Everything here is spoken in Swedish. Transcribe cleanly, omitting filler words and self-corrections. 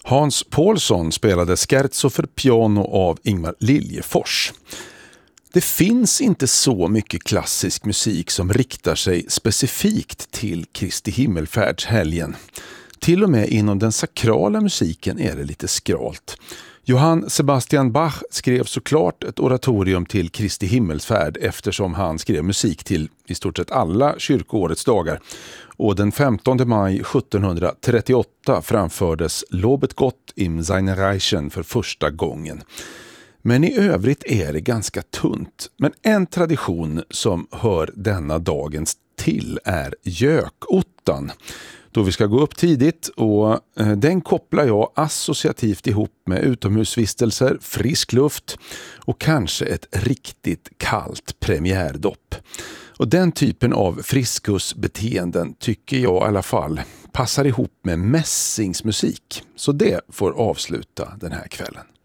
Hans Paulsson spelade Scherzo för piano av Ingmar Liljefors. Det finns inte så mycket klassisk musik som riktar sig specifikt till Kristi himmelfärdshelgen. Till och med inom den sakrala musiken är det lite skralt. Johann Sebastian Bach skrev såklart ett oratorium till Kristi himmelsfärd eftersom han skrev musik till i stort sett alla kyrkoårets dagar. Och den 15 maj 1738 framfördes Lobet Gott im seine Reichen för första gången. Men i övrigt är det ganska tunt. Men en tradition som hör denna dagens till är gökottan. Då vi ska gå upp tidigt och den kopplar jag associativt ihop med utomhusvistelser, frisk luft och kanske ett riktigt kallt premiärdopp. Och den typen av friskusbeteenden tycker jag i alla fall passar ihop med mässingsmusik. Så det får avsluta den här kvällen.